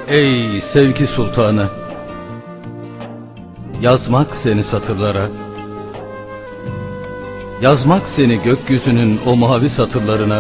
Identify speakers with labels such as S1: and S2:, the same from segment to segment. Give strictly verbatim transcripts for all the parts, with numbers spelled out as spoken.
S1: Ey sevgi sultanı, yazmak seni satırlara, yazmak seni gökyüzünün o mavi satırlarına.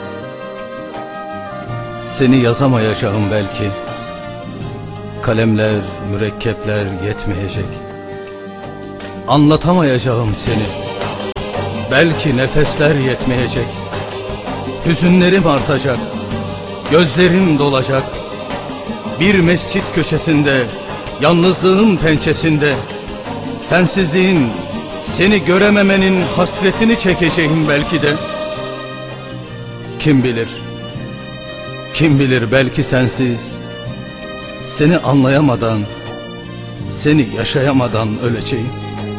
S1: Seni yazamayacağım belki, kalemler, mürekkepler yetmeyecek. Anlatamayacağım seni, belki nefesler yetmeyecek. Hüzünlerim artacak, gözlerim dolacak. Bir mescit köşesinde, yalnızlığın pençesinde, sensizliğin, seni görememenin hasretini çekeceğim belki de. Kim bilir, kim bilir belki sensiz, seni anlayamadan, seni yaşayamadan öleceğim.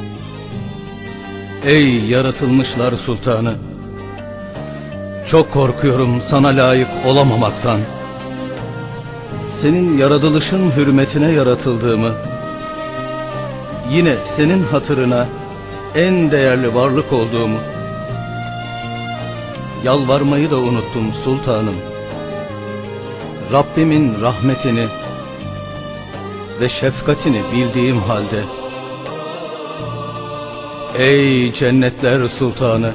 S1: Ey yaratılmışlar sultanı, çok korkuyorum sana layık olamamaktan. Senin yaratılışın hürmetine yaratıldığımı, yine senin hatırına en değerli varlık olduğumu. Yalvarmayı da unuttum sultanım. Rabbimin rahmetini ve şefkatini bildiğim halde. Ey cennetler sultanı,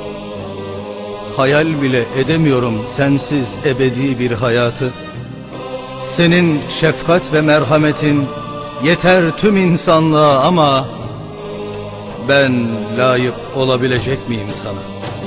S1: hayal bile edemiyorum sensiz ebedi bir hayatı. Senin şefkat ve merhametin yeter tüm insanlığa ama ben layık olabilecek miyim sana?